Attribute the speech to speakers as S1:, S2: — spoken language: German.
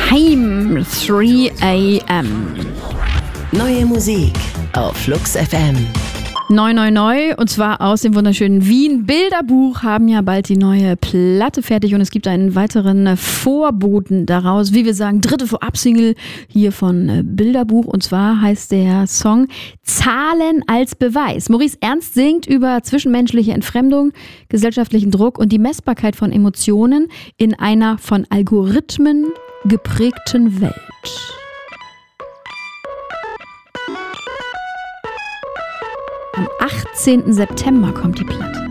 S1: Heim, 3 a.m.
S2: Neue Musik auf Flux FM.
S1: Neu. Und zwar aus dem wunderschönen Wien. Bilderbuch haben ja bald die neue Platte fertig und es gibt einen weiteren Vorboten daraus. Wie wir sagen, dritte Vorab-Single hier von Bilderbuch. Und zwar heißt der Song Zahlen als Beweis. Maurice Ernst singt über zwischenmenschliche Entfremdung, gesellschaftlichen Druck und die Messbarkeit von Emotionen in einer von Algorithmen geprägten Welt. Am 18. September kommt die Platte.